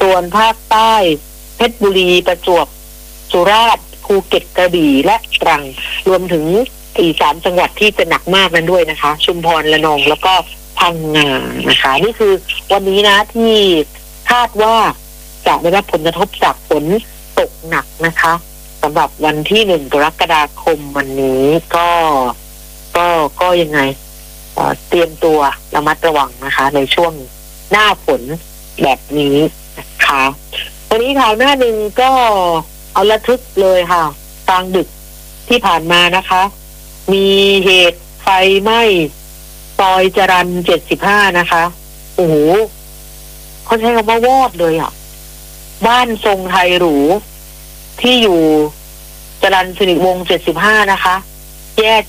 ส่วนภาคใต้เพชรบุรีประจวบสุราษฎร์ภูเก็ตกระบี่และตรังรวมถึงอีก3จังหวัดที่จะหนักมากนั้นด้วยนะคะชุมพรระนองแล้วก็พังงานะคะนี่คือวันนี้นะที่คาดว่าจะได้รับผลกระทบจากฝนตกหนักนะคะสำหรับวันที่1 กรกฎาคมวันนี้ก็ยังไงเตรียมตัวระมัดระวังนะคะในช่วงหน้าฝนแบบนี้นะคะวันนี้ข่าวหน้าหนึ่งก็เอาระทึกเลยค่ะกลางดึกที่ผ่านมานะคะมีเหตุไฟไหม้ซอยจรัญ75นะคะโอ้โหเขาใช้คำว่าวอดเลยอ่ะบ้านทรงไทยหรูที่อยู่จรัญสิริวงศ์75นะคะแยก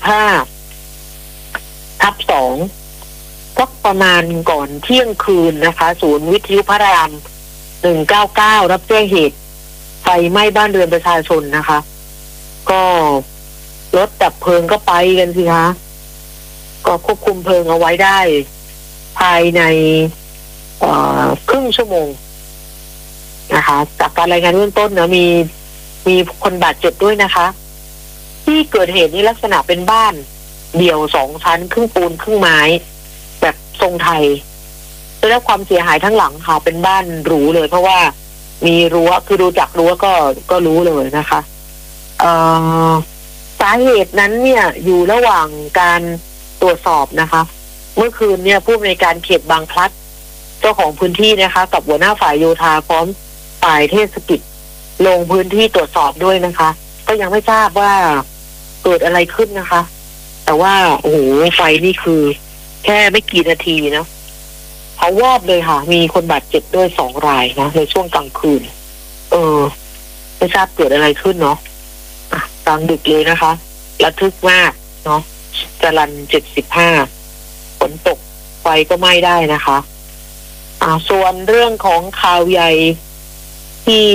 25/2ก็ประมาณก่อนเที่ยงคืนนะคะศูนย์วิทยุพระราม199รับแจ้งเหตุไฟไหม้บ้านเรือนประชาชนนะคะก็รถดับเพลิงก็ไปกันสิคะก็ควบคุมเพลิงเอาไว้ได้ภายในครึ่งชั่วโมงนะคะจากการรายงานเบื้องต้นนะมีคนบาดเจ็บด้วยนะคะที่เกิดเหตุนี้ลักษณะเป็นบ้านเดี่ยว2 ชั้นครึ่งปูนครึ่งไม้แบบทรงไทยได้รับความเสียหายทั้งหลังค่ะเป็นบ้านหรูเลยเพราะว่ามีรั้วคือดูจากรั้วก็รู้เลยนะคะสาเหตุนั้นเนี่ยอยู่ระหว่างการตรวจสอบนะคะเมื่อคืนเนี่ยผู้อำนวยการเขตบางพลัดเจ้าของพื้นที่นะคะกับหัวหน้าฝ่ายโยธาพร้อมฝ่ายเทศกิจลงพื้นที่ตรวจสอบด้วยนะคะก็ยังไม่ทราบว่าเกิดอะไรขึ้นนะคะแต่ว่าโอ้โหไฟนี่คือแค่ไม่กี่นาทีนะเขาวอดเลยค่ะมีคนบาดเจ็บด้วย2 รายนะในช่วงกลางคืนไม่ทราบเกิดอะไรขึ้นเนาะกลางดึกเลยนะคะระทึกมากเนาะจรัญ75ฝนตกไฟก็ไหม้ได้นะคะส่วนเรื่องของข่าวใหญ่ที่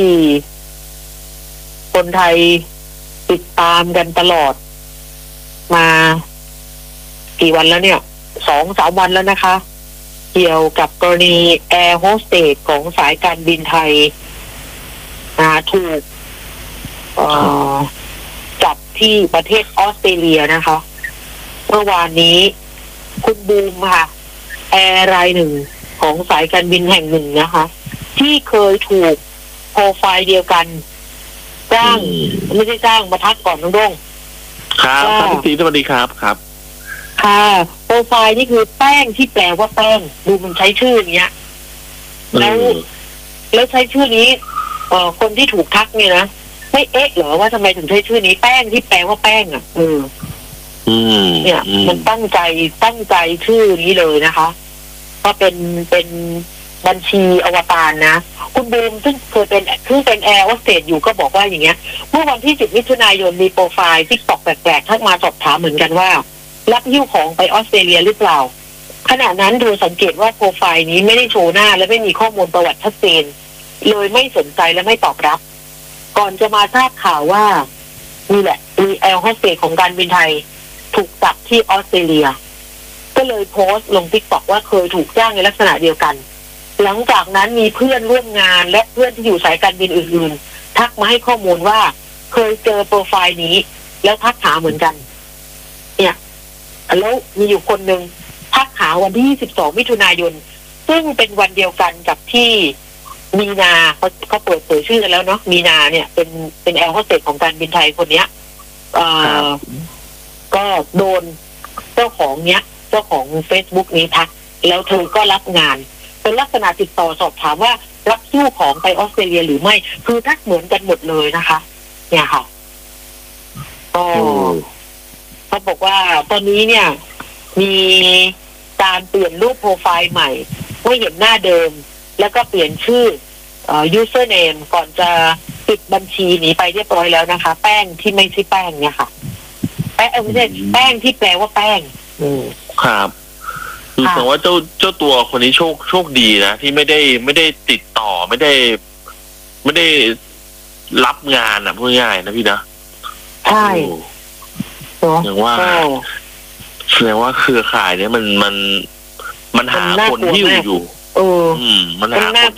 คนไทยติดตามกันตลอดมากี่วันแล้วเนี่ย2-3 วันแล้วนะคะเกี่ยวกับกรณีแอร์โฮสเตสของสายการบินไทยถูกจับที่ประเทศออสเตรเลียนะคะเมื่อวานนี้คุณบูมค่ะแอร์รายหนึ่งของสายการบินแห่งหนึ่งนะคะที่เคยถูกโปรไฟล์เดียวกันจ้างไม่ใช่จ้างมาทักก่อนน้องดงครับท่านพี่สวัสดีครับค่ะโปรไฟล์นี่คือแป้งที่แปลว่าแป้งดูมันใช้ชื่ออย่างเงี้ยแล้วใช้ชื่อนี้คนที่ถูกทักเนี่ยนะไม่เอ๊ะเหรอว่าทำไมถึงใช้ชื่อนี้แป้งที่แปลว่าแป้งอ่ะเนี่ยมันตั้งใจชื่อนี้เลยนะคะก็เป็นบัญชีอวตารนะคุณบูมซึ่งเคยเป็นแอร์โฮสเตสอยู่ก็บอกว่าอย่างเงี้ยเมื่อวันที่10 มิถุนายนมีโปรไฟล์ที่ตอกแปลกๆทักมาสอบถามเหมือนกันว่ารับหิ้วของไปออสเตรเลียหรือเปล่าขณะนั้นดูสังเกตว่าโปรไฟล์นี้ไม่ได้โชว์หน้าและไม่มีข้อมูลประวัติชัดเจนเลยไม่สนใจและไม่ตอบรับก่อนจะมาทราบข่าวว่านี่แหละมีแอร์โฮสเตสของการบินไทยถูกจับที่ออสเตรเลียก็เลยโพสต์ลง TikTok ว่าเคยถูกจ้างในลักษณะเดียวกันหลังจากนั้นมีเพื่อนร่วมงานและเพื่อนที่อยู่สายการบินอื่นๆทักมาให้ข้อมูลว่าเคยเจอโปรไฟล์นี้แล้วทักหาเหมือนกันเนี่ยแล้วมีอยู่คนหนึ่งทักหาวันที่22 มิถุนายนซึ่งเป็นวันเดียวกันกับที่มีนาเขาเปิดเผยชื่อกันแล้วเนาะมีนาเนี่ยเป็นแอร์โฮสเตสของการบินไทยคนเนี้ยก็โดนเจ้าของ Facebook นี้ทักแล้วเธอก็รับงานเป็นลักษณะติดต่อสอบถามว่ารับหิ้วของไปออสเตรเลียหรือไม่คือทักเหมือนกันหมดเลยนะคะเนี่ยค่ะก็เขาบอกว่าตอนนี้เนี่ยมีการเปลี่ยนรูปโปรไฟล์ใหม่ไม่เห็นหน้าเดิมแล้วก็เปลี่ยนชื่อusername ก่อนจะปิดบัญชีหนีไปเรียบร้อยแล้วนะคะแป้งที่ไม่ใช่แป้งเนี่ยค่ะไม่ใช่แป้งที่แปลว่าแป้งครับคือแปลว่าเจ้าตัวคนนี้โชคดีนะที่ไม่ได้ติดต่อไม่ได้รับงานพูดง่ายนะพี่นะใช่อย่างว่าแสดงว่าเครือข่ายเนี่ยมันหาคนที่อยู่มันหาคน